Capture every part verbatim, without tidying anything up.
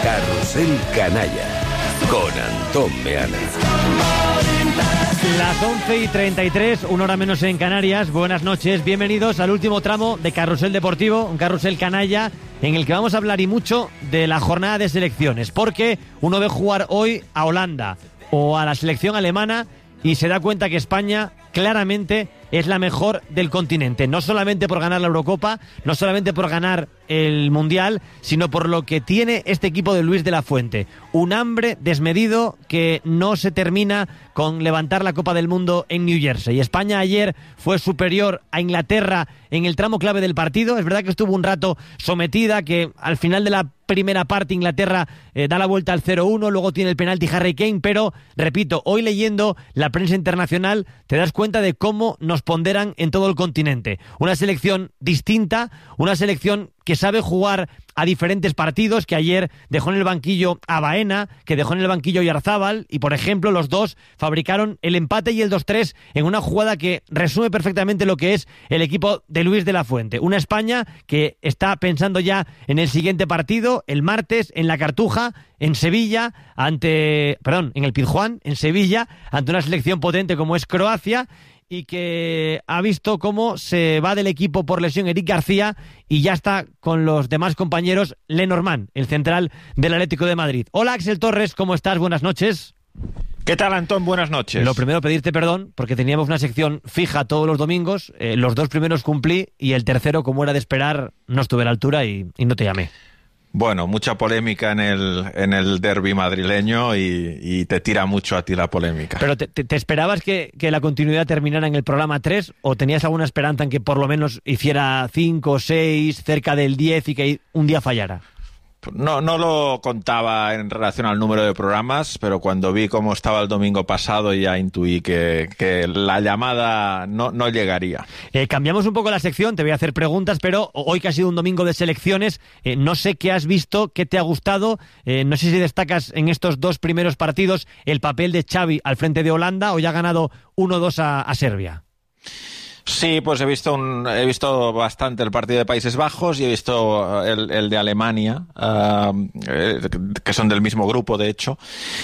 Carrusel Canalla con Antón Meana. Las once y treinta y tres, una hora menos en Canarias. Buenas noches, bienvenidos al último tramo de Carrusel Deportivo, un Carrusel Canalla en el que vamos a hablar y mucho de la jornada de selecciones, porque uno ve jugar hoy a Holanda o a la selección alemana y se da cuenta que España claramente es la mejor del continente, no solamente por ganar la Eurocopa, no solamente por ganar el Mundial, sino por lo que tiene este equipo de Luis de la Fuente. Un hambre desmedido que no se termina con levantar la Copa del Mundo en New Jersey. España ayer fue superior a Inglaterra en el tramo clave del partido. Es verdad que estuvo un rato sometida, que al final de la primera parte Inglaterra eh, da la vuelta al cero uno, luego tiene el penalti Harry Kane, pero, repito, hoy leyendo la prensa internacional te das cuenta de cómo nos ponderan en todo el continente. Una selección distinta, una selección que sabe jugar a diferentes partidos, que ayer dejó en el banquillo a Baena, que dejó en el banquillo a Oyarzábal, y por ejemplo los dos fabricaron el empate y el dos tres en una jugada que resume perfectamente lo que es el equipo de Luis de la Fuente. Una España que está pensando ya en el siguiente partido, el martes, en la Cartuja, en Sevilla, ante, perdón, en el Pizjuán, en Sevilla, ante una selección potente como es Croacia, y que ha visto cómo se va del equipo por lesión Eric García y ya está con los demás compañeros Lenormand, el central del Atlético de Madrid. Hola Axel Torres, ¿cómo estás? Buenas noches. ¿Qué tal, Antón? Buenas noches. Lo primero, pedirte perdón, porque teníamos una sección fija todos los domingos, eh, los dos primeros cumplí y el tercero, como era de esperar, no estuve a la altura y, y no te llamé. Bueno, mucha polémica en el en el derbi madrileño y, y te tira mucho a ti la polémica. ¿Pero te, te, te esperabas que, que la continuidad terminara en el programa tres o tenías alguna esperanza en que por lo menos hiciera cinco o seis, cerca del diez y que un día fallara? No, no lo contaba en relación al número de programas, pero cuando vi cómo estaba el domingo pasado ya intuí que, que la llamada no, no llegaría. Eh, cambiamos un poco la sección, te voy a hacer preguntas, pero hoy que ha sido un domingo de selecciones, eh, no sé qué has visto, qué te ha gustado, eh, no sé si destacas en estos dos primeros partidos el papel de Xavi al frente de Holanda o ya ha ganado uno dos a, a Serbia. Sí, pues he visto un, he visto bastante el partido de Países Bajos y he visto el, el de Alemania, uh, que son del mismo grupo, de hecho.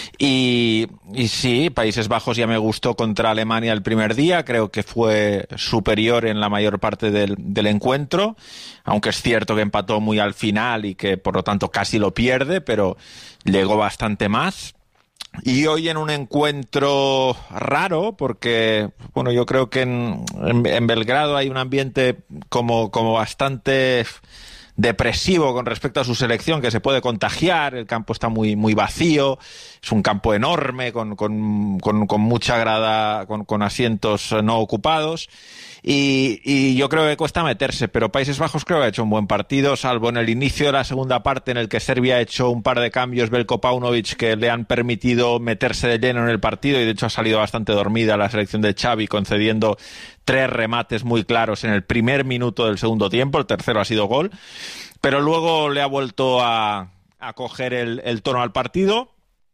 Y, y sí, Países Bajos ya me gustó contra Alemania el primer día. Creo que fue superior en la mayor parte del, del encuentro, aunque es cierto que empató muy al final y que por lo tanto casi lo pierde, pero llegó bastante más. Y hoy en un encuentro raro, porque bueno, yo creo que en, en, en Belgrado hay un ambiente como, como bastante depresivo con respecto a su selección, que se puede contagiar. El campo está muy, muy vacío, es un campo enorme con, con, con, con mucha grada, con, con asientos no ocupados. Y, y yo creo que cuesta meterse, pero Países Bajos creo que ha hecho un buen partido, salvo en el inicio de la segunda parte en el que Serbia ha hecho un par de cambios, Veljko Paunovic, que le han permitido meterse de lleno en el partido, y de hecho ha salido bastante dormida la selección de Xavi, concediendo tres remates muy claros en el primer minuto del segundo tiempo. El tercero ha sido gol, pero luego le ha vuelto a, a coger el, el tono al partido.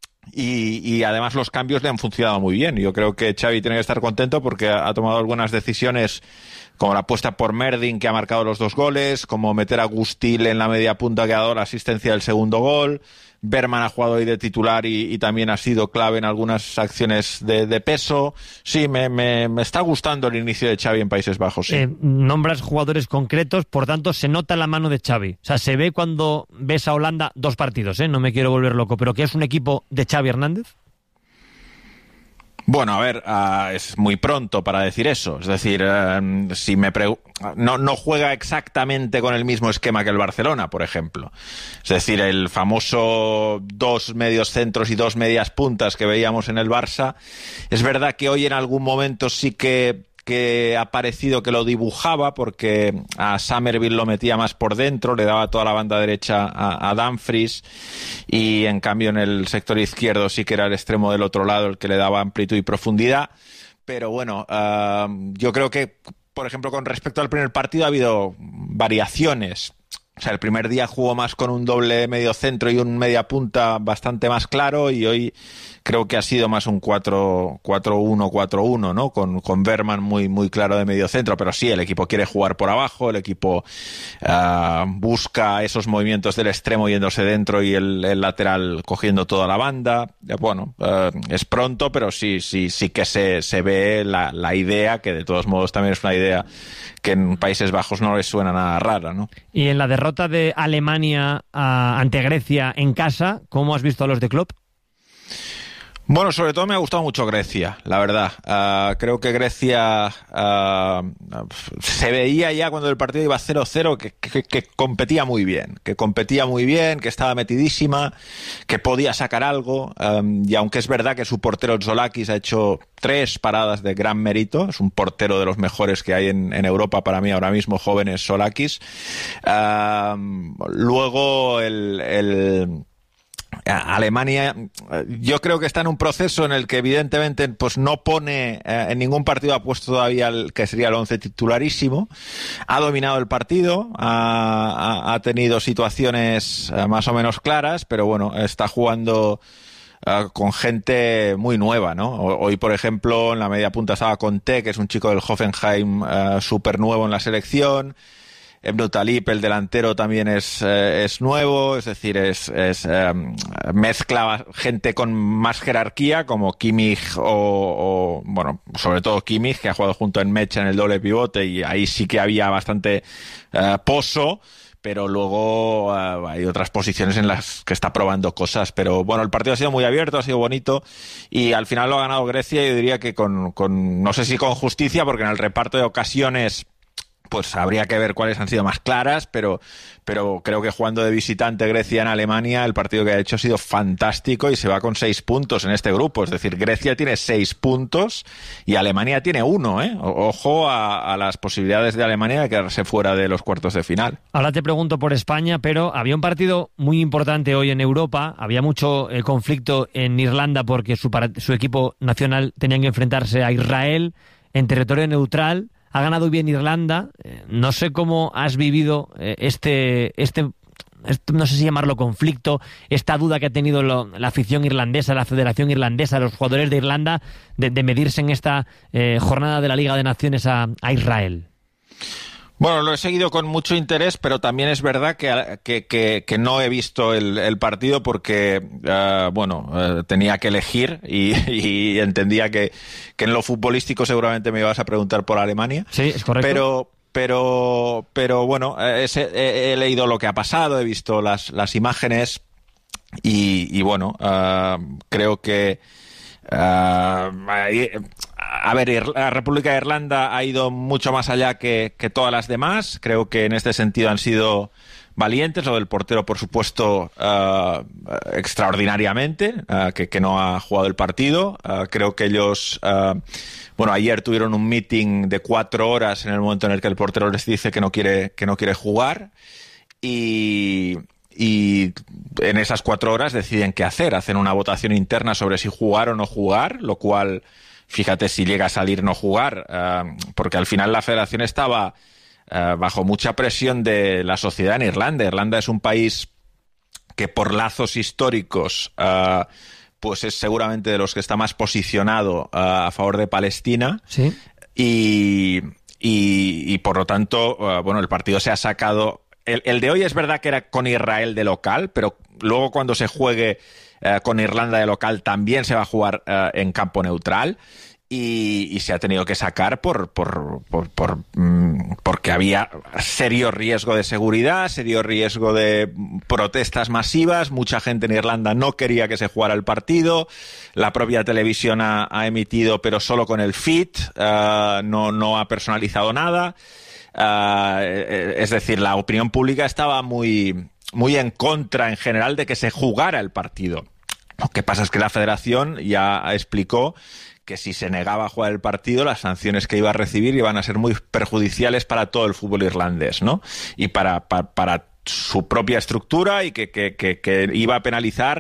Y, y además los cambios le han funcionado muy bien. Yo creo que Xavi tiene que estar contento porque ha, ha tomado algunas decisiones, como la apuesta por Merdin, que ha marcado los dos goles, como meter a Gustil en la media punta, que ha dado la asistencia del segundo gol. Berman ha jugado hoy de titular y, y también ha sido clave en algunas acciones de, de peso. Sí, me, me, me está gustando el inicio de Xavi en Países Bajos. Sí. Eh, nombras jugadores concretos, por tanto se nota la mano de Xavi. O sea, se ve cuando ves a Holanda dos partidos, ¿eh? No me quiero volver loco, pero que es un equipo de Xavi Hernández. Bueno, a ver, uh, es muy pronto para decir eso. Es decir, uh, si me pregu- no, no juega exactamente con el mismo esquema que el Barcelona, por ejemplo. Es decir, el famoso dos medios centros y dos medias puntas que veíamos en el Barça. Es verdad que hoy en algún momento sí que que ha parecido que lo dibujaba, porque a Summerville lo metía más por dentro, le daba toda la banda derecha a, a Dumfries, y en cambio en el sector izquierdo sí que era el extremo del otro lado el que le daba amplitud y profundidad. Pero bueno, uh, yo creo que, por ejemplo, con respecto al primer partido ha habido variaciones. O sea, el primer día jugó más con un doble medio centro y un media punta bastante más claro, y hoy creo que ha sido más un cuatro uno cuatro uno, ¿no? Con, con Bergman muy, muy claro de medio centro, pero sí, el equipo quiere jugar por abajo, el equipo uh, busca esos movimientos del extremo yéndose dentro y el, el lateral cogiendo toda la banda. Bueno, uh, es pronto, pero sí, sí, sí que se, se ve la, la idea, que de todos modos también es una idea que en Países Bajos no les suena nada rara, ¿no? Y en la derrota de Alemania uh, ante Grecia en casa, ¿cómo has visto a los de Klopp? Bueno, sobre todo me ha gustado mucho Grecia, la verdad. Uh, creo que Grecia uh, se veía ya cuando el partido iba cero cero que, que, que competía muy bien, que competía muy bien, que estaba metidísima, que podía sacar algo. Um, y aunque es verdad que su portero Zoulakis ha hecho tres paradas de gran mérito, es un portero de los mejores que hay en, en Europa para mí ahora mismo, jóvenes Zoulakis. Uh, luego el... el Alemania, yo creo que está en un proceso en el que evidentemente pues no pone eh, en ningún partido, ha puesto todavía el que sería el once titularísimo, ha dominado el partido, ha, ha, ha tenido situaciones eh, más o menos claras, pero bueno, está jugando Uh, con gente muy nueva, ¿no? Hoy, por ejemplo, en la media punta estaba Conte, que es un chico del Hoffenheim uh, súper nuevo en la selección. Ebnu Talib, el delantero, también es, eh, es nuevo, es decir, es, es eh, mezcla gente con más jerarquía, como Kimmich o, o, bueno, sobre todo Kimmich, que ha jugado junto en Mecha en el doble pivote, y ahí sí que había bastante eh, pozo. Pero luego uh, hay otras posiciones en las que está probando cosas. Pero bueno, el partido ha sido muy abierto, ha sido bonito, y al final lo ha ganado Grecia. Yo diría que con, con no sé si con justicia, porque en el reparto de ocasiones pues habría que ver cuáles han sido más claras, pero, pero creo que jugando de visitante Grecia en Alemania, el partido que ha hecho ha sido fantástico y se va con seis puntos en este grupo. Es decir, Grecia tiene seis puntos y Alemania tiene uno, ¿eh? Ojo a, a las posibilidades de Alemania de quedarse fuera de los cuartos de final. Ahora te pregunto por España, pero había un partido muy importante hoy en Europa, había mucho eh, conflicto en Irlanda porque su, su equipo nacional tenía que enfrentarse a Israel en territorio neutral. Ha ganado bien Irlanda. No sé cómo has vivido este, este, este, no sé si llamarlo conflicto, esta duda que ha tenido lo, la afición irlandesa, la Federación Irlandesa, los jugadores de Irlanda, de, de medirse en esta eh, jornada de la Liga de Naciones a, a Israel. Bueno, lo he seguido con mucho interés, pero también es verdad que, que, que, que no he visto el, el partido porque, uh, bueno, uh, tenía que elegir y, y entendía que, que en lo futbolístico seguramente me ibas a preguntar por Alemania. Sí, es correcto. Pero, pero, pero bueno, he, he, he leído lo que ha pasado, he visto las, las imágenes y, y bueno, uh, creo que... Uh, a ver, la República de Irlanda ha ido mucho más allá que, que todas las demás. Creo que en este sentido han sido valientes. Lo del portero, por supuesto, uh, extraordinariamente, uh, que, que no ha jugado el partido. Uh, creo que ellos, uh, bueno, ayer tuvieron un meeting de cuatro horas en el momento en el que el portero les dice que no quiere, que no quiere jugar. Y... Y en esas cuatro horas deciden qué hacer. Hacen una votación interna sobre si jugar o no jugar, lo cual, fíjate si llega a salir no jugar, uh, porque al final la federación estaba uh, bajo mucha presión de la sociedad en Irlanda. Irlanda es un país que por lazos históricos uh, pues es seguramente de los que está más posicionado uh, a favor de Palestina. Sí. Y, y, y por lo tanto, uh, bueno, el partido se ha sacado... El, el de hoy es verdad que era con Israel de local, pero luego cuando se juegue eh, con Irlanda de local también se va a jugar eh, en campo neutral y, y se ha tenido que sacar por, por, por, por mm, porque había serio riesgo de seguridad, serio riesgo de protestas masivas. Mucha gente en Irlanda no quería que se jugara el partido. La propia televisión ha, ha emitido, pero solo con el feed, uh, no, no ha personalizado nada. Uh, es decir, la opinión pública estaba muy, muy en contra en general de que se jugara el partido. Lo que pasa es que la federación ya explicó que si se negaba a jugar el partido, las sanciones que iba a recibir iban a ser muy perjudiciales para todo el fútbol irlandés, ¿no? Y para, para, para su propia estructura y que, que, que, que iba a penalizar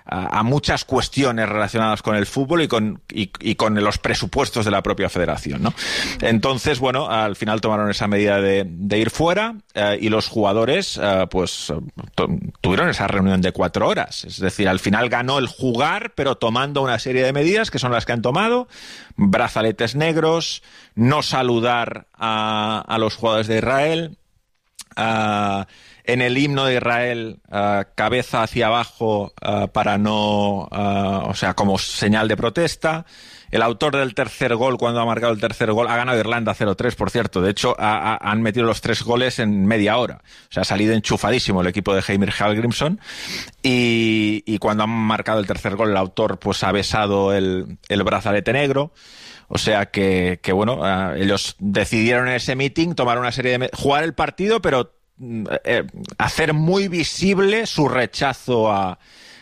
a, a muchas cuestiones relacionadas con el fútbol y con, y, y con los presupuestos de la propia federación, ¿no? Entonces, bueno, al final tomaron esa medida de, de ir fuera eh, y los jugadores eh, pues to, tuvieron esa reunión de cuatro horas. Es decir, al final ganó el jugar, pero tomando una serie de medidas que son las que han tomado: brazaletes negros, no saludar a, a los jugadores de Israel, Uh, en el himno de Israel, uh, cabeza hacia abajo uh, para no, uh, o sea, como señal de protesta. El autor del tercer gol, cuando ha marcado el tercer gol, ha ganado Irlanda cero tres, por cierto. De hecho, ha, ha, han metido los tres goles en media hora. O sea, ha salido enchufadísimo el equipo de Heimir Hallgrímsson. Y, y cuando han marcado el tercer gol, el autor pues ha besado el, el brazalete negro. O sea que, que bueno, uh, ellos decidieron en ese meeting tomar una serie de... jugar el partido, pero eh, hacer muy visible su rechazo a,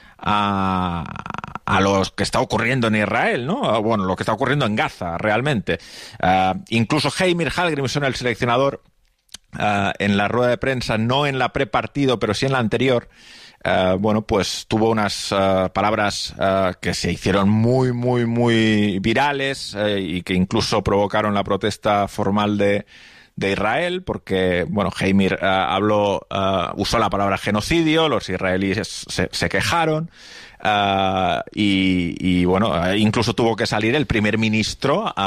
a, a lo que está ocurriendo en Israel, ¿no? Bueno, lo que está ocurriendo en Gaza, realmente. Uh, incluso Heimir Hallgrímsson, el seleccionador, uh, en la rueda de prensa, no en la prepartido, pero sí en la anterior, Uh, bueno, pues tuvo unas uh, palabras uh, que se hicieron muy, muy, muy virales uh, y que incluso provocaron la protesta formal de, de Israel, porque, bueno, Heimir uh, habló, uh, usó la palabra genocidio, los israelíes se, se quejaron. Uh, y, y bueno, incluso tuvo que salir el primer ministro a,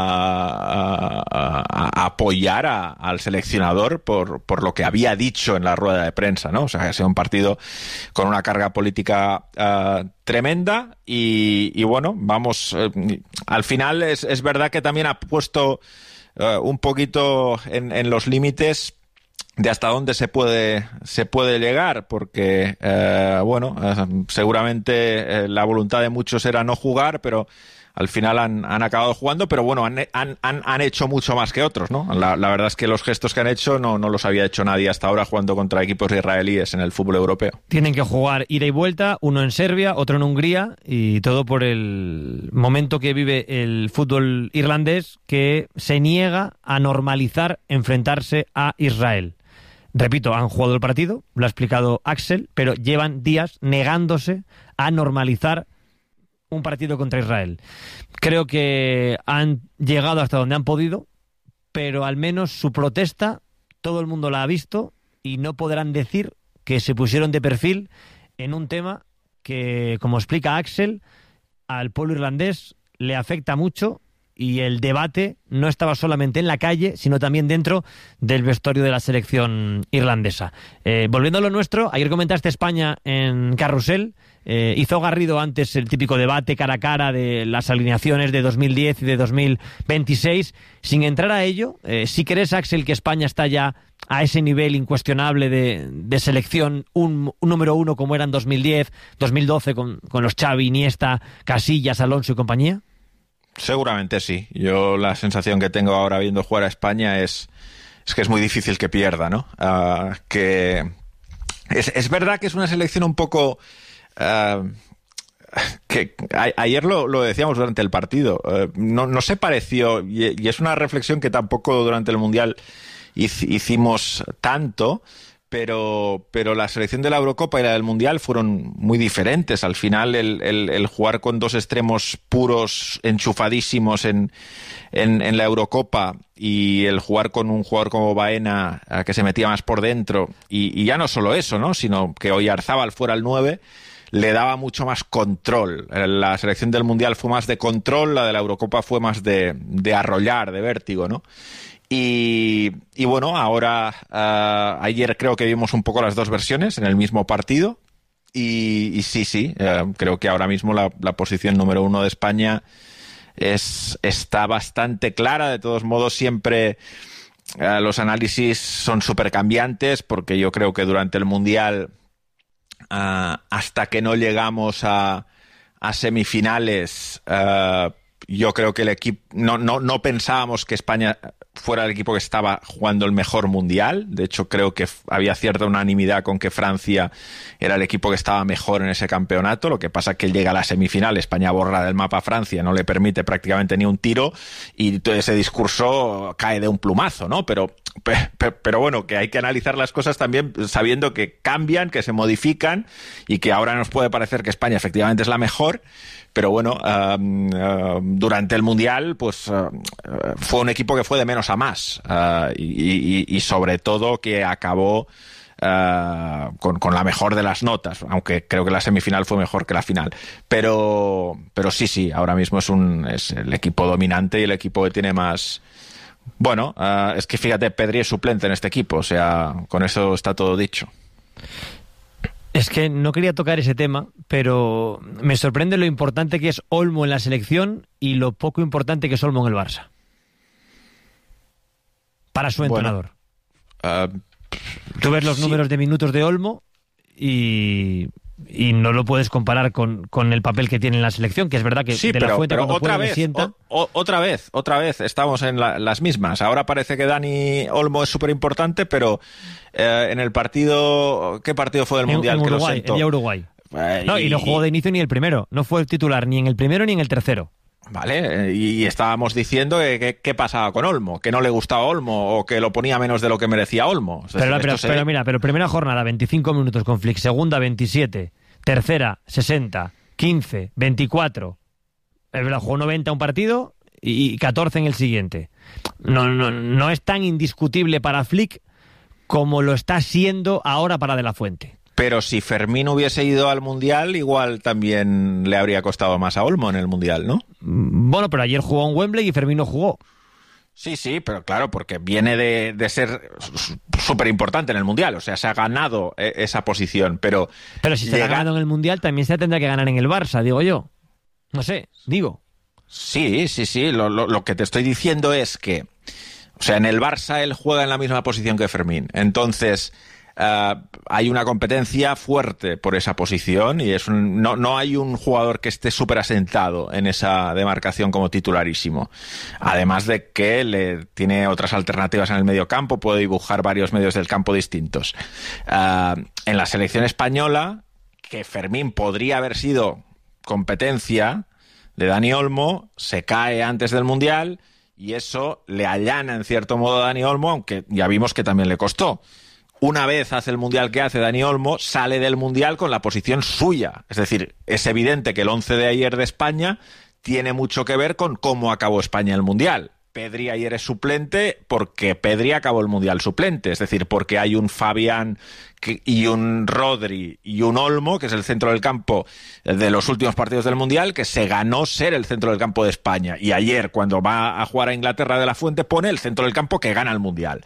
a, a, a apoyar a, al seleccionador por, por lo que había dicho en la rueda de prensa, ¿no? O sea, que ha sido un partido con una carga política uh, tremenda y, y bueno, vamos, uh, al final es, es verdad que también ha puesto uh, un poquito en, en los límites de hasta dónde se puede se puede llegar, porque eh, bueno, eh, seguramente eh, la voluntad de muchos era no jugar, pero al final han, han acabado jugando, pero bueno, han, han, han hecho mucho más que otros, ¿no? La, la verdad es que los gestos que han hecho no, no los había hecho nadie hasta ahora jugando contra equipos israelíes en el fútbol europeo. Tienen que jugar ida y vuelta, uno en Serbia, otro en Hungría, y todo por el momento que vive el fútbol irlandés, que se niega a normalizar enfrentarse a Israel. Repito, han jugado el partido, lo ha explicado Axel, pero llevan días negándose a normalizar un partido contra Israel. Creo que han llegado hasta donde han podido, pero al menos su protesta todo el mundo la ha visto y no podrán decir que se pusieron de perfil en un tema que, como explica Axel, al pueblo irlandés le afecta mucho. Y el debate no estaba solamente en la calle, sino también dentro del vestuario de la selección irlandesa. Eh, volviendo a lo nuestro, ayer comentaste España en Carrusel. Eh, hizo Garrido antes el típico debate cara a cara de las alineaciones de dos mil diez y de dos mil veintiséis. Sin entrar a ello, eh, ¿sí crees, Axel, que España está ya a ese nivel incuestionable de, de selección, un, un número uno como era en dos mil diez, dos mil doce, con, con los Xavi, Iniesta, Casillas, Alonso y compañía? Seguramente sí. Yo la sensación que tengo ahora viendo jugar a España es, es que es muy difícil que pierda, ¿no? Uh, que es, es verdad que es una selección un poco... Uh, que a, ayer lo, lo decíamos durante el partido. Uh, no, no se pareció, y, y es una reflexión que tampoco durante el Mundial hic, hicimos tanto... Pero, pero la selección de la Eurocopa y la del Mundial fueron muy diferentes. Al final, el, el, el jugar con dos extremos puros, enchufadísimos en, en, en la Eurocopa, y el jugar con un jugador como Baena, que se metía más por dentro, y, y ya no solo eso, ¿no? Sino que Oyarzábal fuera el nueve, le daba mucho más control. La selección del Mundial fue más de control, la de la Eurocopa fue más de, de arrollar, de vértigo, ¿no? Y, y bueno, ahora uh, ayer creo que vimos un poco las dos versiones en el mismo partido y, y sí, sí, uh, creo que ahora mismo la, la posición número uno de España es, está bastante clara. De todos modos, siempre uh, los análisis son súper cambiantes, porque yo creo que durante el Mundial, uh, hasta que no llegamos a, a semifinales, uh, yo creo que el equipo, no, no, no pensábamos que España fuera el equipo que estaba jugando el mejor mundial. De hecho, creo que había cierta unanimidad con que Francia era el equipo que estaba mejor en ese campeonato. Lo que pasa es que llega a la semifinal, España borra del mapa a Francia, no le permite prácticamente ni un tiro, y todo ese discurso cae de un plumazo, ¿no? Pero pero bueno, que hay que analizar las cosas también sabiendo que cambian, que se modifican y que ahora nos puede parecer que España efectivamente es la mejor, pero bueno, uh, uh, durante el Mundial pues uh, fue un equipo que fue de menos a más uh, y, y, y sobre todo que acabó uh, con, con la mejor de las notas, aunque creo que la semifinal fue mejor que la final, pero, pero sí, sí, ahora mismo es, un, es el equipo dominante y el equipo que tiene más... Bueno, uh, es que fíjate, Pedri es suplente en este equipo, o sea, con eso está todo dicho. Es que no quería tocar ese tema, pero me sorprende lo importante que es Olmo en la selección y lo poco importante que es Olmo en el Barça. Para su entrenador. Bueno, uh, Tú ves los sí. números de minutos de Olmo y... y no lo puedes comparar con, con el papel que tiene en la selección, que es verdad que sí, de pero, la Fuente pero cuando otra puede, vez, sienta... o, o, otra vez, otra vez estamos en la, las mismas. Ahora parece que Dani Olmo es súper importante, pero eh, en el partido, ¿qué partido fue del en, Mundial en que lo Uruguay, sentó? el día Uruguay. Eh, No, y, y no jugó de inicio ni el primero, no fue el titular ni en el primero ni en el tercero. Vale, y estábamos diciendo que, que, qué pasaba con Olmo, que no le gustaba Olmo o que lo ponía menos de lo que merecía Olmo. O sea, Pero, pero, se... pero mira, pero primera jornada veinticinco minutos con Flick, segunda veintisiete, tercera sesenta, quince, veinticuatro. Jugó noventa un partido y catorce en el siguiente. No, no, no es tan indiscutible para Flick como lo está siendo ahora para De la Fuente. Pero si Fermín hubiese ido al Mundial, igual también le habría costado más a Olmo en el Mundial, ¿no? Bueno, pero ayer jugó en Wembley y Fermín no jugó. Sí, sí, pero claro, porque viene de, de ser súper importante en el Mundial, o sea, se ha ganado esa posición, pero... Pero si se llega... ha ganado en el Mundial, también se tendrá que ganar en el Barça, digo yo. No sé, digo. Sí, sí, sí, lo, lo, lo que te estoy diciendo es que, o sea, en el Barça él juega en la misma posición que Fermín, entonces... Uh, hay una competencia fuerte por esa posición y es un, no, no hay un jugador que esté súper asentado en esa demarcación como titularísimo. Además de que le tiene otras alternativas en el medio campo, puede dibujar varios medios del campo distintos. Uh, en la selección española, que Fermín podría haber sido competencia de Dani Olmo, se cae antes del Mundial y eso le allana en cierto modo a Dani Olmo, aunque ya vimos que también le costó. Una vez hace el Mundial que hace Dani Olmo, sale del Mundial con la posición suya. Es decir, es evidente que el once de ayer de España tiene mucho que ver con cómo acabó España el Mundial. Pedri ayer es suplente porque Pedri acabó el Mundial suplente. Es decir, porque hay un Fabián y un Rodri y un Olmo, que es el centro del campo de los últimos partidos del Mundial, que se ganó ser el centro del campo de España. Y ayer, cuando va a jugar a Inglaterra de la Fuente, pone el centro del campo que gana el Mundial.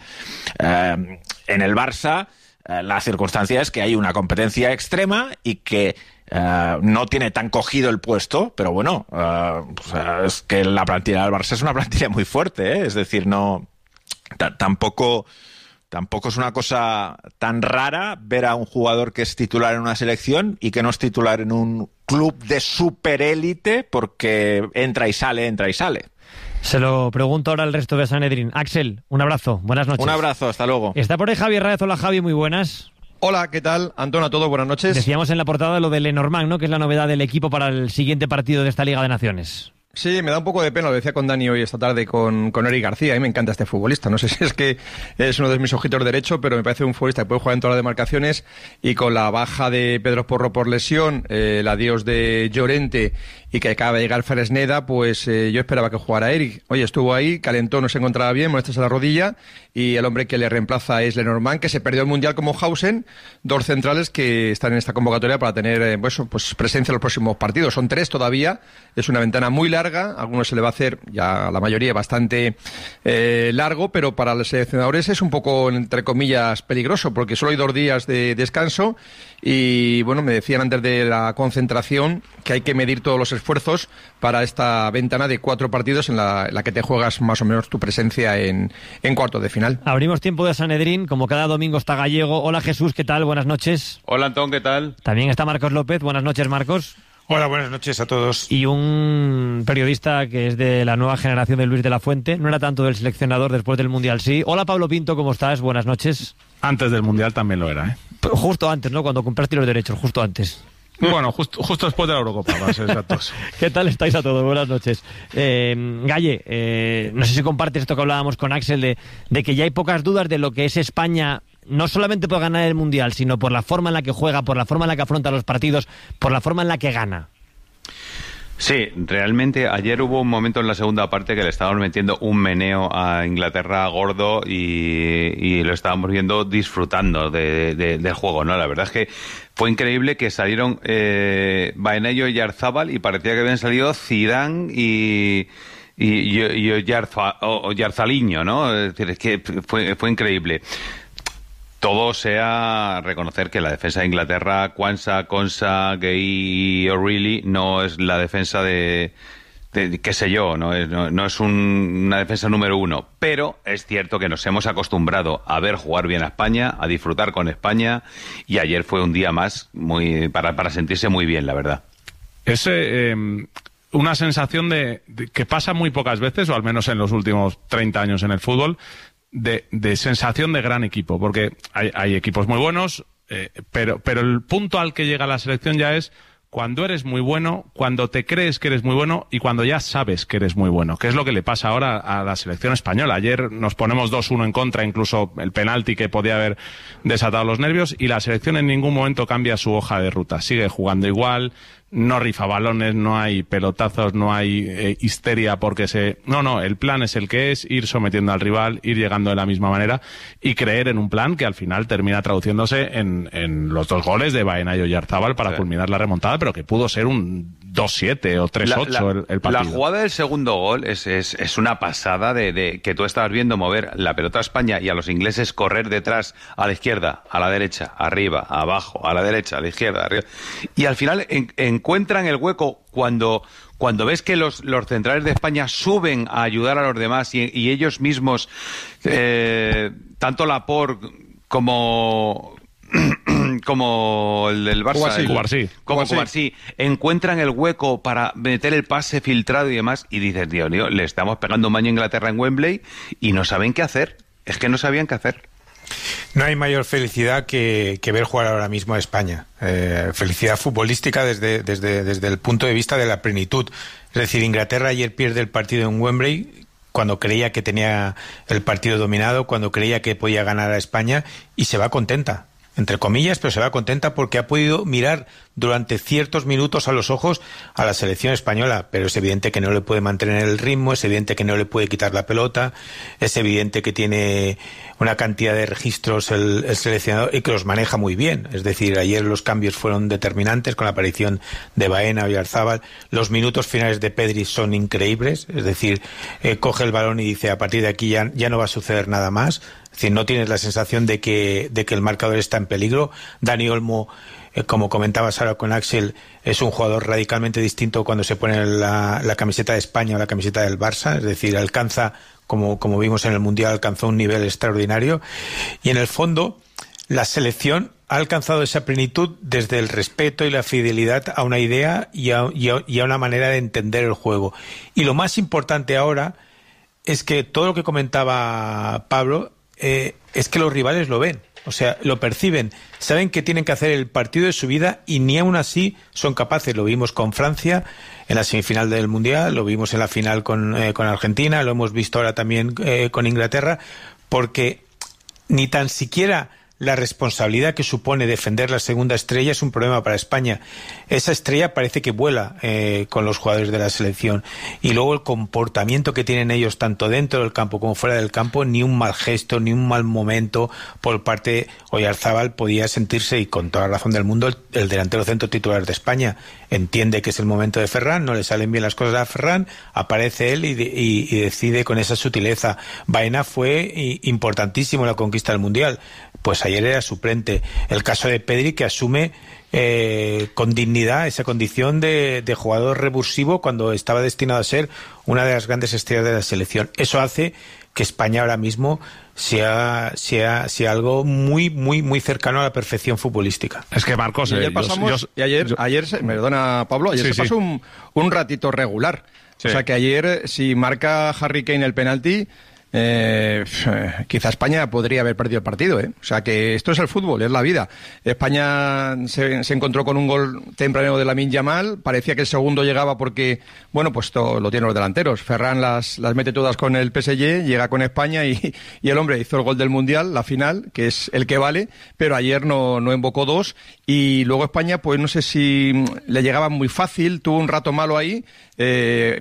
Eh, en el Barça, eh, la circunstancia es que hay una competencia extrema y que Uh, no tiene tan cogido el puesto, pero bueno, uh, o sea, es que la plantilla del Barça es una plantilla muy fuerte, ¿eh? Es decir, no t- tampoco tampoco es una cosa tan rara ver a un jugador que es titular en una selección y que no es titular en un club de superélite porque entra y sale, entra y sale. Se lo pregunto ahora al resto de Sanedrín. Axel, un abrazo, buenas noches. Un abrazo, hasta luego. Está por ahí Javier Raez. Hola Javi, muy buenas. Hola, ¿qué tal? Antón, a todos, buenas noches. Decíamos en la portada lo de Lenormand, ¿no? Que es la novedad del equipo para el siguiente partido de esta Liga de Naciones. Sí, me da un poco de pena, lo decía con Dani hoy esta tarde con, con Eric García. A mí me encanta este futbolista. No sé si es que es uno de mis ojitos derechos, pero me parece un futbolista que puede jugar en todas las demarcaciones y con la baja de Pedro Porro por lesión, eh, el adiós de Llorente y que acaba de llegar Fresneda, pues eh, yo esperaba que jugara Eric. Oye, estuvo ahí, calentó, no se encontraba bien, molestias a la rodilla y el hombre que le reemplaza es Lenormand, que se perdió el Mundial como Hausen, dos centrales que están en esta convocatoria para tener eh, pues, pues presencia en los próximos partidos. Son tres todavía, es una ventana muy larga, a algunos se le va a hacer, ya la mayoría bastante eh, largo, pero para los seleccionadores es un poco, entre comillas, peligroso, porque solo hay dos días de descanso y, bueno, me decían antes de la concentración que hay que medir todos los esfuerzos para esta ventana de cuatro partidos en la, en la que te juegas más o menos tu presencia en, en cuartos de final. Abrimos tiempo de Sanedrín, como cada domingo está Gallego. Hola Jesús, ¿qué tal? Buenas noches. Hola Antón, ¿qué tal? También está Marcos López. Buenas noches, Marcos. Hola, buenas noches a todos. Y un periodista que es de la nueva generación de Luis de la Fuente, no era tanto del seleccionador, después del Mundial sí. Hola Pablo Pinto, ¿cómo estás? Buenas noches. Antes del Mundial también lo era, ¿eh? Justo antes, ¿no? Cuando compraste los derechos, justo antes. Bueno, justo, justo después de la Eurocopa, para ser exactos. ¿Qué tal estáis a todos? Buenas noches. Eh, Galle, eh, no sé si compartes esto que hablábamos con Axel, de, de que ya hay pocas dudas de lo que es España, no solamente por ganar el Mundial, sino por la forma en la que juega, por la forma en la que afronta los partidos, por la forma en la que gana. Sí, realmente ayer hubo un momento en la segunda parte que le estábamos metiendo un meneo a Inglaterra gordo y, y lo estábamos viendo disfrutando de, de, del juego, ¿no? La verdad es que fue increíble que salieron eh, Baenello y Yarzábal y parecía que habían salido Zidane y... y, y, y Yarza, o, o Yarzaliño, ¿no? Es decir, es que fue, fue increíble. Todo sea reconocer que la defensa de Inglaterra, Kwanzaa, Konsa, Gay y O'Reilly, no es la defensa de, de qué sé yo, no es, no, no es un, una defensa número uno. Pero es cierto que nos hemos acostumbrado a ver jugar bien a España, a disfrutar con España, y ayer fue un día más muy para, para sentirse muy bien, la verdad. Es eh, una sensación de, de que pasa muy pocas veces, o al menos en los últimos treinta años en el fútbol, De, de sensación de gran equipo, porque hay, hay equipos muy buenos, eh, pero, pero el punto al que llega la selección ya es cuando eres muy bueno, cuando te crees que eres muy bueno y cuando ya sabes que eres muy bueno, que es lo que le pasa ahora a la selección española. Ayer nos ponemos dos uno en contra, incluso el penalti que podía haber desatado los nervios, y la selección en ningún momento cambia su hoja de ruta, sigue jugando igual, no rifa balones, no hay pelotazos, no hay eh, histeria porque se... No, no, el plan es el que es, ir sometiendo al rival, ir llegando de la misma manera y creer en un plan que al final termina traduciéndose en, en los dos goles de Baena y Oyarzábal para sí. culminar la remontada, pero que pudo ser un dos siete o tres ocho el, el partido. La jugada del segundo gol es, es, es una pasada de, de que tú estabas viendo mover la pelota a España y a los ingleses correr detrás, a la izquierda, a la derecha, arriba, abajo, a la derecha, a la izquierda, arriba. Y al final en, encuentran el hueco cuando, cuando ves que los, los centrales de España suben a ayudar a los demás y, y ellos mismos, eh, tanto Laporte como... como el del Barça, Cubarsí, como Cubarsí, encuentran el hueco para meter el pase filtrado y demás, y dices, Dios mío, le estamos pegando un baño a Inglaterra en Wembley y no saben qué hacer, es que no sabían qué hacer. No hay mayor felicidad que, que ver jugar ahora mismo a España. Eh, felicidad futbolística desde, desde, desde el punto de vista de la plenitud. Es decir, Inglaterra ayer pierde el partido en Wembley cuando creía que tenía el partido dominado, cuando creía que podía ganar a España, y se va contenta, entre comillas, pero se va contenta porque ha podido mirar durante ciertos minutos a los ojos a la selección española, pero es evidente que no le puede mantener el ritmo, es evidente que no le puede quitar la pelota, es evidente que tiene una cantidad de registros el, el seleccionador y que los maneja muy bien. Es decir, ayer los cambios fueron determinantes con la aparición de Baena, Oyarzábal. Los minutos finales de Pedri son increíbles, es decir, eh, coge el balón y dice, a partir de aquí ya, ya no va a suceder nada más. Es decir, no tienes la sensación de que, de que el marcador está en peligro. Dani Olmo, eh, como comentabas ahora con Axel, es un jugador radicalmente distinto cuando se pone la, la camiseta de España o la camiseta del Barça. Es decir, alcanza, como, como vimos en el Mundial, alcanzó un nivel extraordinario. Y en el fondo, la selección ha alcanzado esa plenitud desde el respeto y la fidelidad a una idea y a, y a, y a una manera de entender el juego. Y lo más importante ahora es que todo lo que comentaba Pablo, Eh, es que los rivales lo ven, o sea, lo perciben, saben que tienen que hacer el partido de su vida y ni aún así son capaces. Lo vimos con Francia en la semifinal del Mundial, lo vimos en la final con, eh, con Argentina, lo hemos visto ahora también eh, con Inglaterra, porque ni tan siquiera la responsabilidad que supone defender la segunda estrella es un problema para España. Esa estrella parece que vuela eh, con los jugadores de la selección. Y luego el comportamiento que tienen ellos, tanto dentro del campo como fuera del campo, ni un mal gesto, ni un mal momento por parte de Oyarzábal podía sentirse, y con toda la razón del mundo, el, el delantero centro titular de España. Entiende que es el momento de Ferran, no le salen bien las cosas a Ferran, aparece él y, de, y, y decide con esa sutileza. Baena fue y, importantísimo en la conquista del Mundial. Pues ayer era suplente. El caso de Pedri, que asume eh, con dignidad esa condición de, de jugador revulsivo cuando estaba destinado a ser una de las grandes estrellas de la selección. Eso hace que España ahora mismo sea, sea, sea algo muy, muy, muy cercano a la perfección futbolística. Es que, Marcos, y ayer eh, pasamos, yo, y ayer, yo, ayer se, me perdona Pablo, ayer sí, se pasó sí. un, un ratito regular. Sí. O sea que ayer, si marca Harry Kane el penalti, eh, quizá España podría haber perdido el partido, ¿eh? O sea que esto es el fútbol, es la vida. España se, se encontró con un gol temprano de Lamine Yamal, parecía que el segundo llegaba porque, bueno, pues todo lo tienen los delanteros. Ferran las, las mete todas con el P S G, llega con España y, y el hombre hizo el gol del Mundial, la final, que es el que vale, pero ayer no, no invocó dos, y luego España, pues no sé si le llegaba muy fácil, tuvo un rato malo ahí. eh,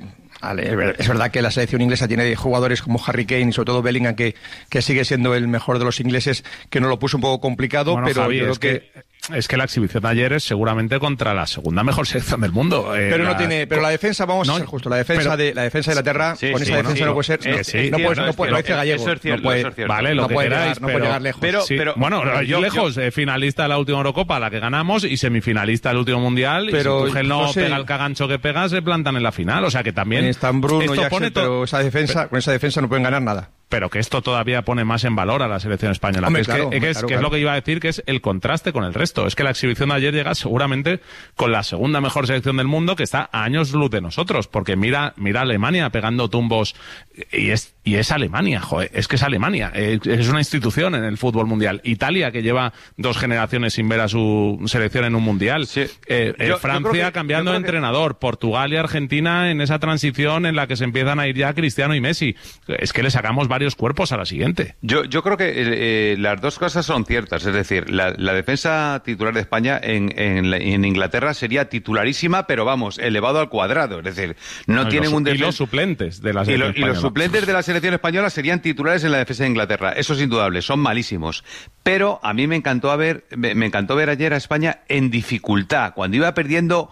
Es verdad que la selección inglesa tiene jugadores como Harry Kane y sobre todo Bellingham, que, que sigue siendo el mejor de los ingleses, que nos lo puso un poco complicado, bueno, pero Javi, yo creo es que... que... Es que la exhibición de ayer es seguramente contra la segunda mejor selección del mundo. Eh, pero la... no tiene, pero la defensa, vamos no, a ser justo, la defensa pero... de la defensa de Inglaterra, sí, con sí, esa defensa no, no puede ser, no, sí, no, puede, no, puede, no dice Gallego, eso es cierto, no puede, eso es cierto. Vale, lo no que puede queráis, llegar, pero, no puede llegar lejos. Pero, sí. pero bueno, yo, yo lejos, yo, eh, finalista de la última Eurocopa, la que ganamos, y semifinalista del último Mundial, pero y si Tuchel no, no sé, pega el cagancho que pega, se plantan en la final, o sea que también están Bruno, esto Jackson, pone pero esa defensa, con esa defensa no pueden ganar nada. Pero que esto todavía pone más en valor a la selección española. Hombre, que es, claro, que, hombre, que, es, claro, que claro. es lo que iba a decir, que es el contraste con el resto. Es que la exhibición de ayer llega seguramente con la segunda mejor selección del mundo, que está a años luz de nosotros. Porque mira, mira Alemania pegando tumbos, y es, y es Alemania, joder, es que es Alemania. Es una institución en el fútbol mundial. Italia, que lleva dos generaciones sin ver a su selección en un mundial. Sí. Eh, yo, Francia yo que, cambiando de entrenador. Que... Portugal y Argentina en esa transición en la que se empiezan a ir ya Cristiano y Messi. Es que le sacamos varios cuerpos a la siguiente. Yo, yo creo que eh, las dos cosas son ciertas. Es decir, la, la defensa titular de España en, en, en Inglaterra sería titularísima, pero vamos, elevado al cuadrado. Es decir, no, no tienen los, un defen... Y los suplentes de la selección y, lo, española. y los suplentes de la selección española serían titulares en la defensa de Inglaterra. Eso es indudable, son malísimos. Pero a mí me encantó, a ver, me, me encantó ver ayer a España en dificultad, cuando iba perdiendo...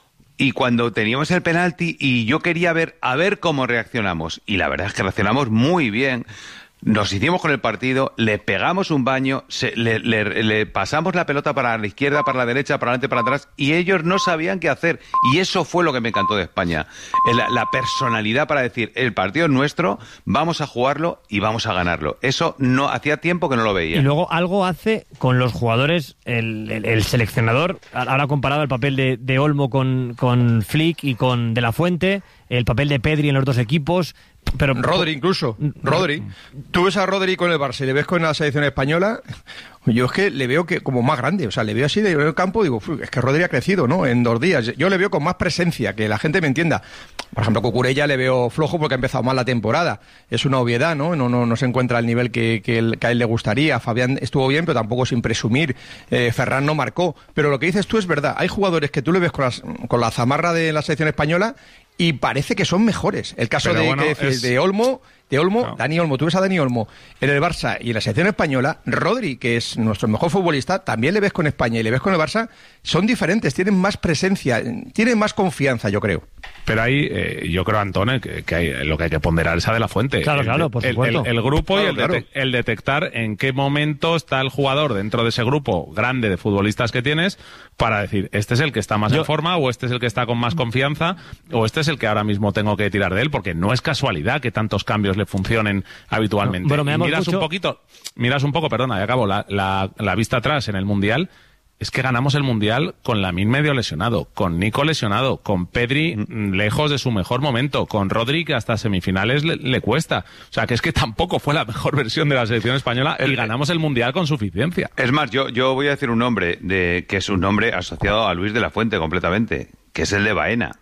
Y cuando teníamos el penalti, y yo quería ver a ver cómo reaccionamos. Y la verdad es que reaccionamos muy bien. Nos hicimos con el partido, le pegamos un baño, se, le, le, le pasamos la pelota para la izquierda, para la derecha, para adelante, para atrás, y ellos no sabían qué hacer. Y eso fue lo que me encantó de España. La, la personalidad para decir, el partido es nuestro, vamos a jugarlo y vamos a ganarlo. Eso no hacía tiempo que no lo veía. Y luego algo hace con los jugadores el, el, el seleccionador. Ahora comparado el papel de, de Olmo con, con Flick y con De La Fuente, el papel de Pedri en los dos equipos. Pero Rodri incluso, Rodri. Tú ves a Rodri con el Barça y le ves con la selección española, yo es que le veo que como más grande, o sea, le veo así de en el campo, digo, es que Rodri ha crecido, ¿no? En dos días. Yo le veo con más presencia, que la gente me entienda. Por ejemplo, Cucurella le veo flojo porque ha empezado mal la temporada. Es una obviedad, ¿no? No, no, no se encuentra al nivel que, que, él, que a él le gustaría. Fabián estuvo bien, pero tampoco sin presumir. Eh, Ferran no marcó. Pero lo que dices tú es verdad. Hay jugadores que tú le ves con, las, con la zamarra de la selección española y parece que son mejores. El caso de, bueno, que, es... de Olmo, de Olmo, no. Dani Olmo, tú ves a Dani Olmo en el Barça y en la selección española. Rodri, que es nuestro mejor futbolista, también le ves con España y le ves con el Barça, son diferentes, tienen más presencia, tienen más confianza, yo creo. Pero ahí, eh, yo creo, Antón, que, que hay, lo que hay que ponderar es a De La Fuente. Claro, el, claro, por el, supuesto. El, el, el grupo claro, y el, claro. dete- el detectar en qué momento está el jugador dentro de ese grupo grande de futbolistas que tienes para decir, este es el que está más yo... en forma, o este es el que está con más confianza, o este es el que ahora mismo tengo que tirar de él, porque no es casualidad que tantos cambios le funcionen habitualmente. Bueno, y miras mucho... un poquito, miras un poco, perdona, y acabo, la, la, la vista atrás en el Mundial. Es que ganamos el Mundial con Lamine medio lesionado, con Nico lesionado, con Pedri mm. lejos de su mejor momento, con Rodri que hasta semifinales le, le cuesta. O sea, que es que tampoco fue la mejor versión de la selección española y ganamos el Mundial con suficiencia. Es más, yo, yo voy a decir un nombre de, que es un nombre asociado a Luis de la Fuente completamente, que es el de Baena.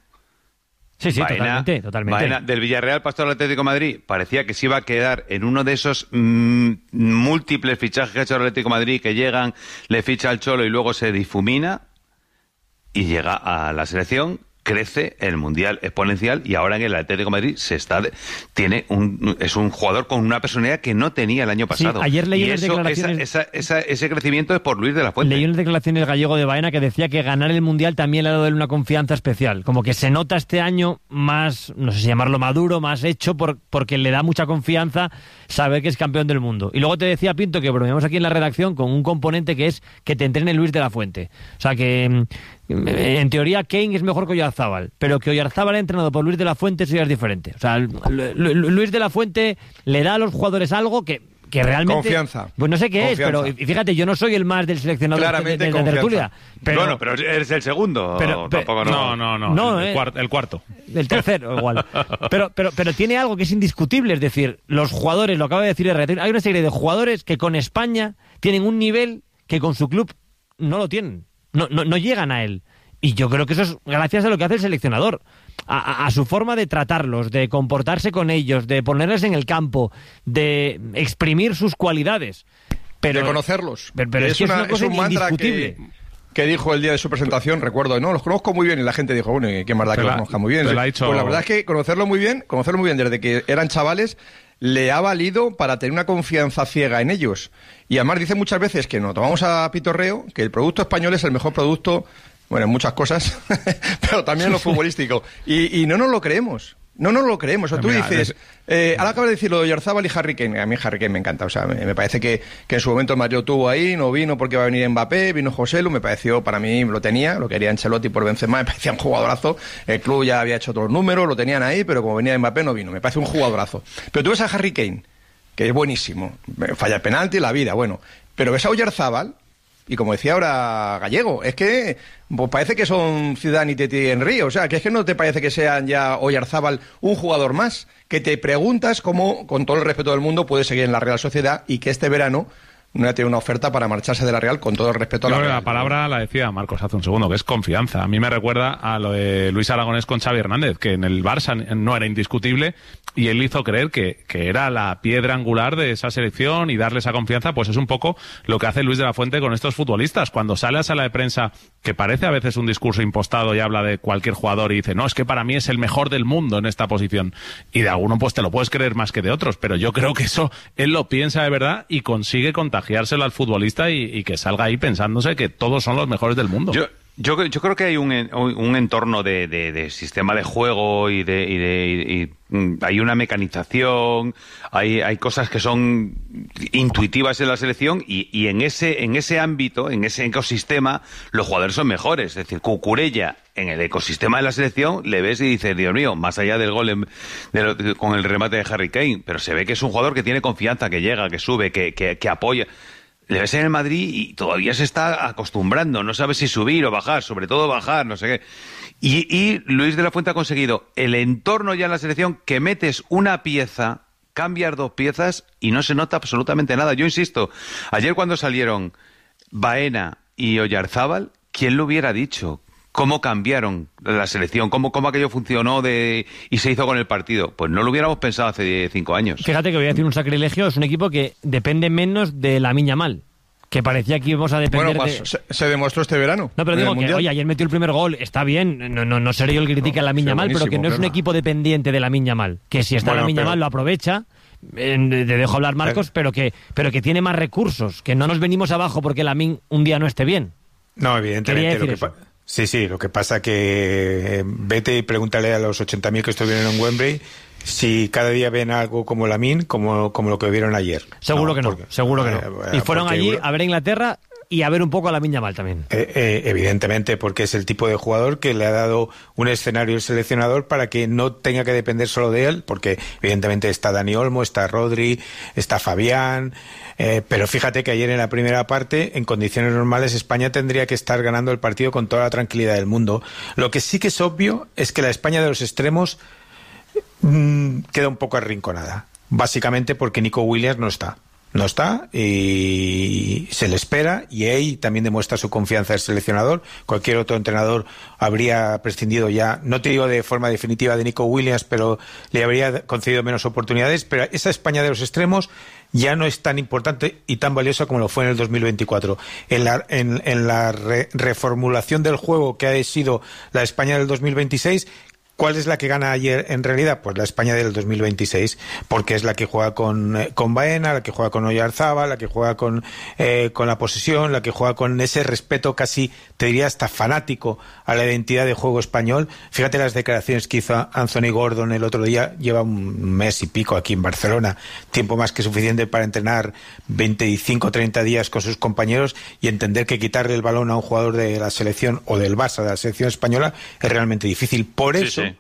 Sí, sí, Baena, totalmente, totalmente. Baena, del Villarreal pasó al Atlético de Madrid, parecía que se iba a quedar en uno de esos mmm, múltiples fichajes que ha hecho el Atlético de Madrid, que llegan, le ficha al Cholo y luego se difumina, y llega a la selección, crece el Mundial exponencial, y ahora en el Atlético de Madrid se está de, tiene un es un jugador con una personalidad que no tenía el año pasado. Sí, ayer leí y unas eso, declaraciones... esa, esa, esa, ese crecimiento es por Luis de la Fuente. Leí unas declaraciones gallego de Baena que decía que ganar el Mundial también le ha dado él una confianza especial. Como que se nota este año más, no sé si llamarlo maduro, más hecho, por, porque le da mucha confianza saber que es campeón del mundo. Y luego te decía, Pinto, que bromeamos aquí en la redacción con un componente que es que te entrene Luis de la Fuente. O sea que... En teoría, Kane es mejor que Oyarzábal, pero que Oyarzábal entrenado por Luis de la Fuente, eso ya es diferente. O sea, Luis de la Fuente le da a los jugadores algo que, que realmente... Confianza. Pues no sé qué Confianza. es, pero fíjate, yo no soy el más del seleccionador Claramente de, de, de la tertulia. Pero, bueno, pero eres el segundo. Pero- pero- tampoco No, no, no. No, el, eh. cuar- el cuarto. el tercero, igual. Pero, pero, pero tiene algo que es indiscutible, es decir, los jugadores, lo acaba de decir Herrera, hay una serie de jugadores que con España tienen un nivel que con su club no lo tienen, no, no, no llegan a él. Y yo creo que eso es gracias a lo que hace el seleccionador, a, a, a su forma de tratarlos, de comportarse con ellos, de ponerles en el campo, de exprimir sus cualidades. Pero, de conocerlos. Pero, pero es, que es una cosa un mantra indiscutible. que, que dijo el día de su presentación, recuerdo, no, los conozco muy bien, y la gente dijo, bueno, ¿y qué más da que Te los la- conozca muy bien? te la ha dicho- Pues la verdad es que conocerlo muy bien, conocerlo muy bien desde que eran chavales, le ha valido para tener una confianza ciega en ellos. Y además dice muchas veces que nos tomamos a pitorreo, que el producto español es el mejor producto, bueno, en muchas cosas, pero también en lo futbolístico. Y, y no nos lo creemos. No nos lo creemos. O sea, tú Mira, dices, des- eh, ahora acabas de decir lo de Oyarzabal y Harry Kane. A mí Harry Kane me encanta. O sea, me, me parece que, que en su momento el Madrid lo tuvo ahí, no vino porque va a venir Mbappé, vino Joselu, me pareció, para mí lo tenía, lo quería Ancelotti por Benzema, me parecía un jugadorazo. El club ya había hecho otros números, lo tenían ahí, pero como venía Mbappé no vino. Me parece un jugadorazo. Pero tú ves a Harry Kane, que es buenísimo, falla el penalti, la vida, bueno. Pero ves a Oyarzabal, y como decía ahora Gallego, es que pues parece que son Zidane y Titi Henry, o sea, que es que no te parece que sean ya Oyarzábal un jugador más, que te preguntas cómo, con todo el respeto del mundo, puede seguir en la Real Sociedad y que este verano no ha tenido una oferta para marcharse de la Real, con todo el respeto a la Yo creo que Real. la palabra la decía Marcos hace un segundo, que es confianza. A mí me recuerda a lo de Luis Aragonés con Xavi Hernández, que en el Barça no era indiscutible y él hizo creer que, que era la piedra angular de esa selección y darle esa confianza, pues es un poco lo que hace Luis de la Fuente con estos futbolistas. Cuando sale a sala de prensa, que parece a veces un discurso impostado y habla de cualquier jugador y dice, no, es que para mí es el mejor del mundo en esta posición. Y de alguno pues te lo puedes creer más que de otros, pero yo creo que eso él lo piensa de verdad y consigue contagiárselo al futbolista y, y que salga ahí pensándose que todos son los mejores del mundo. Yo, yo, yo creo que hay un, en- un entorno de, de, de sistema de juego y de, y de y, y, mm, hay una mecanización, hay, hay cosas que son intuitivas en la selección y, y en ese en ese ámbito, en ese ecosistema, los jugadores son mejores. Es decir, Cucurella en el ecosistema de la selección le ves y dices, Dios mío, más allá del gol en- de lo- de- con el remate de Harry Kane, pero se ve que es un jugador que tiene confianza, que llega, que sube, que, que, que apoya. Le ves en el Madrid y todavía se está acostumbrando, no sabe si subir o bajar, sobre todo bajar, no sé qué. Y, y Luis de la Fuente ha conseguido el entorno ya en la selección que metes una pieza, cambias dos piezas y no se nota absolutamente nada. Yo insisto, ayer cuando salieron Baena y Oyarzábal, ¿quién lo hubiera dicho? ¿Cómo cambiaron la selección? ¿Cómo, cómo aquello funcionó de y se hizo con el partido? Pues no lo hubiéramos pensado hace cinco años. Fíjate que voy a decir un sacrilegio, es un equipo que depende menos de la Miña Mal, que parecía que íbamos a depender Bueno, de... pues, se, se demostró este verano. No, pero en digo el que, Mundial. oye, ayer metió el primer gol, está bien, no, no, no seré yo el que critique a la Miña sí, Mal, pero que buenísimo, no es un claro. equipo dependiente de la Miña Mal, que si está Bueno, la Miña pero- Mal lo aprovecha, eh, te dejo hablar Marcos, pero que, pero que tiene más recursos, que no nos venimos abajo porque la Min un día no esté bien. No, Quería evidentemente. decir Lo que eso. pa- sí, sí, lo que pasa que eh, vete y pregúntale a los ochenta mil que estuvieron en Wembley si cada día ven algo como Lamine, como, como lo que vieron ayer. Seguro que no, porque- seguro que no. eh, Y fueron porque allí Euro- a ver a Inglaterra y a ver un poco a la Miña Mal también. Eh, eh, evidentemente, porque es el tipo de jugador que le ha dado un escenario el seleccionador para que no tenga que depender solo de él, porque evidentemente está Dani Olmo, está Rodri, está Fabián, eh, pero fíjate que ayer en la primera parte, en condiciones normales, España tendría que estar ganando el partido con toda la tranquilidad del mundo. Lo que sí que es obvio es que la España de los extremos mmm, queda un poco arrinconada, básicamente porque Nico Williams no está. No está y se le espera y ahí también demuestra su confianza el seleccionador. Cualquier otro entrenador habría prescindido ya, no te digo de forma definitiva de Nico Williams, pero le habría concedido menos oportunidades. Pero esa España de los extremos ya no es tan importante y tan valiosa como lo fue en el dos mil veinticuatro. En la, en, en la re, reformulación del juego que ha sido la España del dos mil veintiséis, ¿cuál es la que gana ayer en realidad? Pues la España del dos mil veintiséis, porque es la que juega con, eh, con Baena, la que juega con Oyarzábal, la que juega con, eh, con la posesión, la que juega con ese respeto casi, te diría, hasta fanático a la identidad de juego español. Fíjate las declaraciones que hizo Anthony Gordon el otro día, lleva un mes y pico aquí en Barcelona, tiempo más que suficiente para entrenar veinticinco o treinta días con sus compañeros y entender que quitarle el balón a un jugador de la selección o del Barça, de la selección española, es realmente difícil. Por Sí, eso... sí.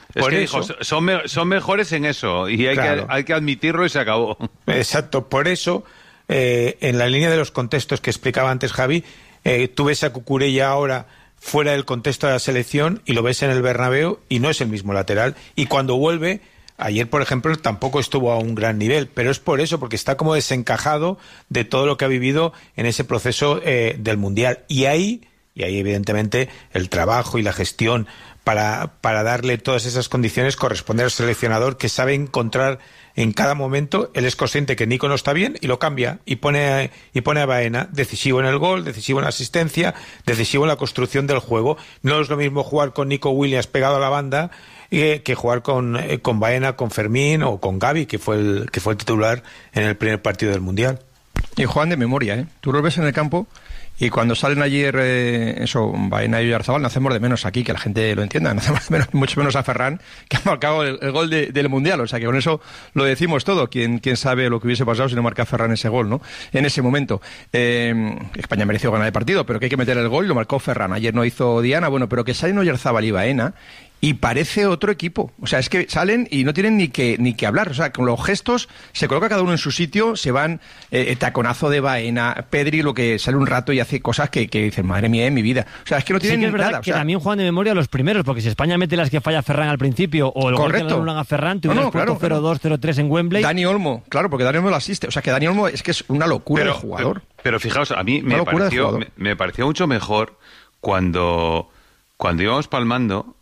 Es por que eso, dijo, son, me, son mejores en eso y hay, claro. que, hay que admitirlo y se acabó. Exacto, por eso, eh, en la línea de los contextos que explicaba antes Javi, eh, tú ves a Cucurella ahora fuera del contexto de la selección y lo ves en el Bernabéu y no es el mismo lateral. Y cuando vuelve, ayer por ejemplo tampoco estuvo a un gran nivel, pero es por eso, porque está como desencajado de todo lo que ha vivido en ese proceso eh, del Mundial. Y ahí, y ahí evidentemente el trabajo y la gestión para, para darle todas esas condiciones corresponde al seleccionador, que sabe encontrar en cada momento. Él es consciente que Nico no está bien y lo cambia y pone, y pone a Baena decisivo en el gol, decisivo en la asistencia, decisivo en la construcción del juego. No es lo mismo jugar con Nico Williams pegado a la banda eh, que jugar con, eh, con Baena, con Fermín o con Gavi, que fue el, que fue el titular en el primer partido del Mundial. Y juegan de memoria, ¿eh? Tú los ves en el campo y cuando salen ayer, eh, eso, Baena y Oyarzabal, no hacemos de menos aquí, que la gente lo entienda, no hacemos de menos, mucho menos a Ferran, que ha marcado el, el gol de, del Mundial, o sea que con eso lo decimos todo. ¿Quién, quién sabe lo que hubiese pasado si no marca Ferran ese gol, ¿no? En ese momento. Eh, España mereció ganar el partido, pero que hay que meter el gol y lo marcó Ferran. Ayer no hizo Diana, bueno, pero que salen Oyarzabal y Baena y parece otro equipo. O sea, es que salen y no tienen ni que ni que hablar. O sea, con los gestos se coloca cada uno en su sitio, se van, eh, taconazo de Baena, Pedri, lo que sale un rato y hace cosas que, que dicen, madre mía, en mi vida. O sea, es que no tienen sí que es verdad nada. Que o sea, también juegan de memoria los primeros, porque si España mete las que falla Ferran al principio o el correcto. gol que le anulan a Ferran, te hubieras no, no, puesto claro, cero dos, cero tres en Wembley. Dani Olmo, claro, porque Dani Olmo lo asiste. O sea, que Dani Olmo es que es una locura Pero, el jugador. pero, pero fijaos, a mí Una me locura de pareció, jugador. me, me pareció mucho mejor cuando, cuando íbamos palmando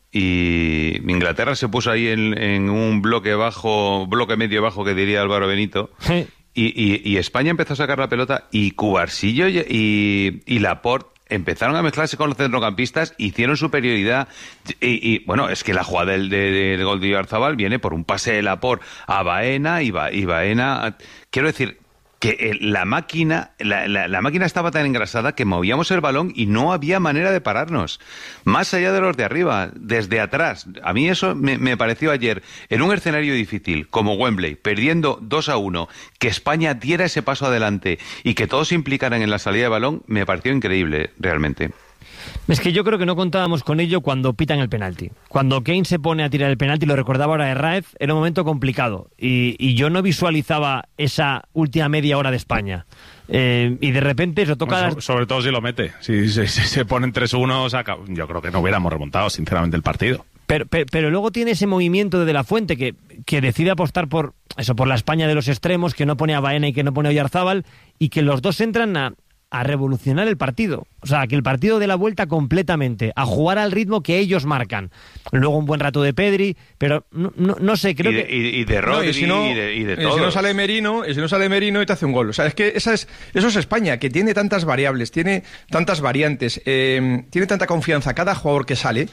y Inglaterra se puso ahí en, en un bloque bajo, bloque medio bajo que diría Álvaro Benito, Sí. y, y, y España empezó a sacar la pelota y Cubarsillo y, y, y Laporte empezaron a mezclarse con los centrocampistas, hicieron superioridad y, y bueno, es que la jugada del, de, del gol de Oyarzabal viene por un pase de Laporte a Baena y, Ba, y Baena, quiero decir que eh, la máquina la, la, la máquina estaba tan engrasada que movíamos el balón y no había manera de pararnos, más allá de los de arriba, desde atrás. A mí eso me, me pareció ayer, en un escenario difícil como Wembley, perdiendo dos a uno, que España diera ese paso adelante y que todos se implicaran en la salida de balón, me pareció increíble, realmente. Es que yo creo que no contábamos con ello cuando pitan el penalti. Cuando Kane se pone a tirar el penalti, lo recordaba ahora Herráez, era un momento complicado. Y, y yo no visualizaba esa última media hora de España. Eh, y de repente eso toca... Bueno, las... so, sobre todo si lo mete. Si, si, si se ponen tres uno, saca... yo creo que no hubiéramos remontado, sinceramente, el partido. Pero, pero, pero luego tiene ese movimiento de De La Fuente que, que decide apostar por eso, por la España de los extremos, que no pone a Baena y que no pone a Oyarzabal, y que los dos entran a... a revolucionar el partido. O sea, que el partido dé la vuelta completamente, a jugar al ritmo que ellos marcan. Luego un buen rato de Pedri, pero no, no, no sé, creo y de, que... Y, y de Rodri, no, y si no, y de, y de y todo. si no sale Merino, y si no sale Merino y te hace un gol. O sea, es que esa es, eso es España, que tiene tantas variables, tiene tantas variantes, eh, tiene tanta confianza cada jugador que sale.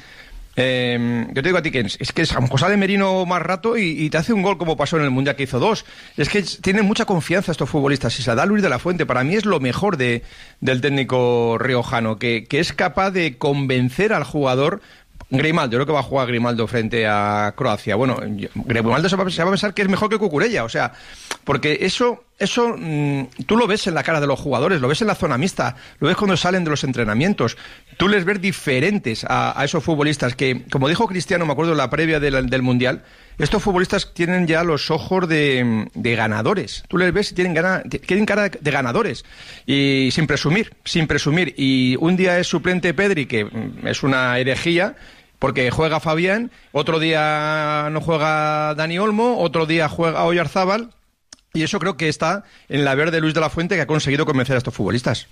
Eh, yo te digo a ti que es, es que a lo mejor sale Merino más rato y, y te hace un gol como pasó en el Mundial que hizo dos. Es que tienen mucha confianza estos futbolistas y se la da Luis de la Fuente. Para mí es lo mejor de, del técnico riojano, que, que es capaz de convencer al jugador. Grimaldo, yo creo que va a jugar Grimaldo frente a Croacia. Bueno, Grimaldo se va, se va a pensar que es mejor que Cucurella, o sea, porque eso, eso mmm, tú lo ves en la cara de los jugadores, lo ves en la zona mixta, lo ves cuando salen de los entrenamientos. Tú les ves diferentes a, a esos futbolistas que, como dijo Cristiano, me acuerdo en la previa del, del Mundial, estos futbolistas tienen ya los ojos de, de ganadores. Tú les ves y tienen, gana, tienen cara de ganadores. Y sin presumir, sin presumir. Y un día es suplente Pedri, que es una herejía, porque juega Fabián, otro día no juega Dani Olmo, otro día juega Oyarzabal, y eso creo que está en la verde Luis de la Fuente, que ha conseguido convencer a estos futbolistas.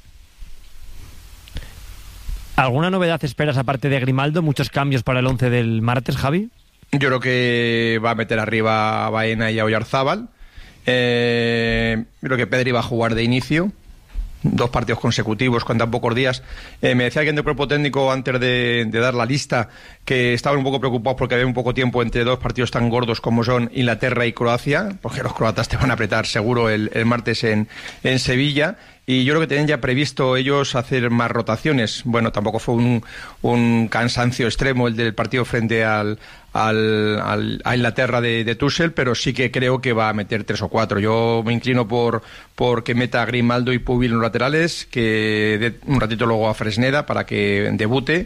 ¿Alguna novedad esperas aparte de Grimaldo? ¿Muchos cambios para el once del martes, Javi? Yo creo que va a meter arriba a Baena y a Oyarzabal. Eh, creo que Pedri va a jugar de inicio. Dos partidos consecutivos con tan pocos días. Eh, me decía alguien del cuerpo técnico antes de, de dar la lista que estaban un poco preocupados porque había un poco tiempo entre dos partidos tan gordos como son Inglaterra y Croacia, porque los croatas te van a apretar seguro el, el martes en, en Sevilla. Y yo creo que tenían ya previsto ellos hacer más rotaciones. Bueno, tampoco fue un, un cansancio extremo el del partido frente al, al, al a Inglaterra de, de Tuchel, pero sí que creo que va a meter tres o cuatro. Yo me inclino por, por que meta a Grimaldo y Pubil en los laterales, que dé un ratito luego a Fresneda para que debute.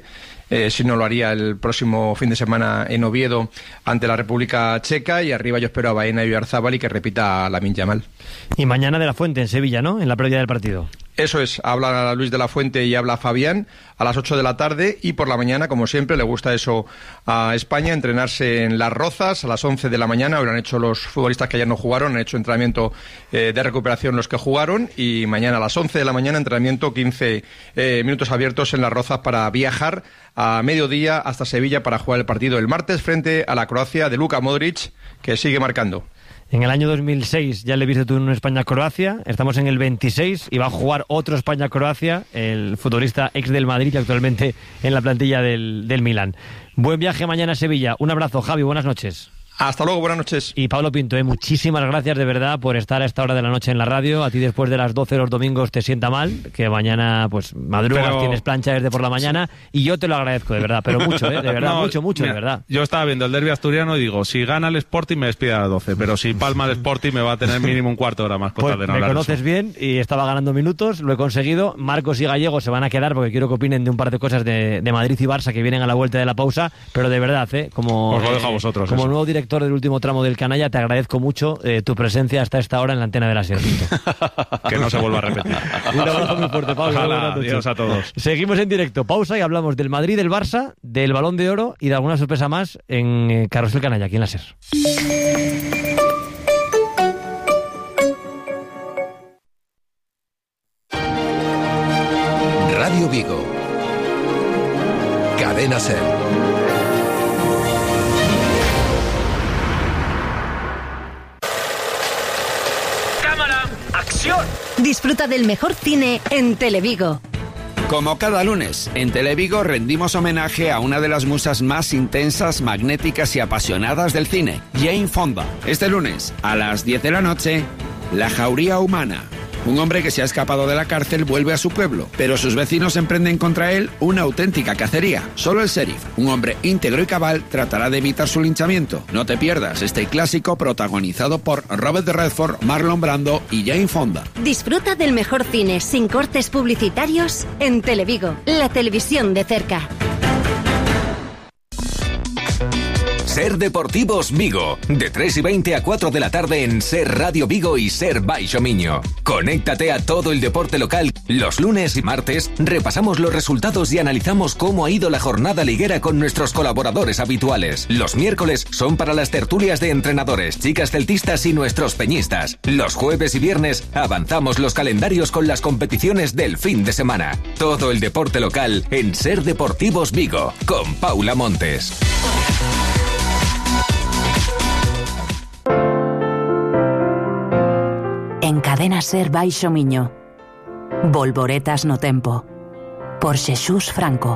eh, si no lo haría el próximo fin de semana en Oviedo ante la República Checa, y arriba yo espero a Baena y Oyarzabal y que repita Lamine Yamal. Y mañana de la Fuente en Sevilla, ¿no? En la previa del partido. Eso es, habla Luis de la Fuente y habla Fabián a las ocho de la tarde, y por la mañana, como siempre, le gusta eso a España, entrenarse en Las Rozas a las once de la mañana. Hoy lo han hecho los futbolistas que ayer no jugaron, han hecho entrenamiento eh, de recuperación los que jugaron, y mañana a las once de la mañana entrenamiento, quince eh, minutos abiertos en Las Rozas para viajar a mediodía hasta Sevilla para jugar el partido el martes frente a la Croacia de Luka Modric, que sigue marcando. En el año dos mil seis ya le viste tú en España-Croacia, estamos en el veintiséis y va a jugar otro España-Croacia, el futbolista ex del Madrid, que actualmente en la plantilla del, del Milán. Buen viaje mañana a Sevilla. Un abrazo, Javi, buenas noches. Hasta luego, buenas noches. Y Pablo Pinto, eh, muchísimas gracias de verdad por estar a esta hora de la noche en la radio. A ti después de las doce los domingos te sienta mal, que mañana pues madrugas, pero... tienes plancha desde por la mañana, y yo te lo agradezco de verdad, pero mucho, eh, de verdad, no, mucho, mucho, mira, de verdad. Yo estaba viendo el derbi asturiano y digo, si gana el Sporting me despide a las doce, pero si palma el Sporting me va a tener mínimo un cuarto de hora más. Pues me conoces bien y estaba ganando minutos, lo he conseguido. Marcos y Gallego se van a quedar porque quiero que opinen de un par de cosas de, de Madrid y Barça que vienen a la vuelta de la pausa, pero de verdad, eh, como, Os lo dejo a vosotros, como eso. nuevo director del último tramo del Canalla, te agradezco mucho eh, tu presencia hasta esta hora en la antena de la SER. Que no se vuelva a repetir. Un abrazo muy fuerte, Pablo. Ojalá, adiós a todos. Seguimos en directo, pausa, y hablamos del Madrid, del Barça, del Balón de Oro y de alguna sorpresa más en eh, Carrusel Canalla, aquí en la SER. Radio Vigo. Cadena SER. Disfruta del mejor cine en Televigo. Como cada lunes, en Televigo rendimos homenaje a una de las musas más intensas, magnéticas y apasionadas del cine, Jane Fonda. Este lunes, a las diez de la noche, La Jauría Humana. Un hombre que se ha escapado de la cárcel vuelve a su pueblo, pero sus vecinos emprenden contra él una auténtica cacería. Solo el sheriff, un hombre íntegro y cabal, tratará de evitar su linchamiento. No te pierdas este clásico protagonizado por Robert Redford, Marlon Brando y Jane Fonda. Disfruta del mejor cine sin cortes publicitarios en Televigo, la televisión de cerca. SER Deportivos Vigo, de tres y veinte a cuatro de la tarde en SER Radio Vigo y SER Baixo Miño. Conéctate a todo el deporte local. Los lunes y martes repasamos los resultados y analizamos cómo ha ido la jornada liguera con nuestros colaboradores habituales. Los miércoles son para las tertulias de entrenadores, chicas celtistas y nuestros peñistas. Los jueves y viernes avanzamos los calendarios con las competiciones del fin de semana. Todo el deporte local en SER Deportivos Vigo, con Paula Montes. En Cadena SER Baixo Miño, Volvoretas no tempo, por Xesús Franco.